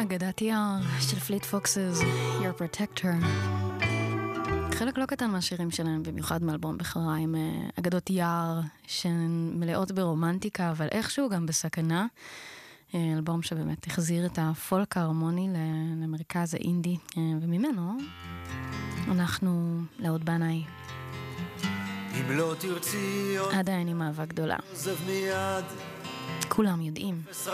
אגדת יער של פליט פוקסס, Your Protector. חלק לא קטן מהשירים שלהם, במיוחד מאלבום בחרה, עם אגדות יער שהן מלאות ברומנטיקה, אבל איכשהו גם בסכנה. אלבום שבאמת החזיר את הפולק ההרמוני למרכז האינדי, וממנו אנחנו לעוד בנאי. אם לא תרצי עוד עדיין עם אהבה גדולה. עוזב מיד כולם יודעים.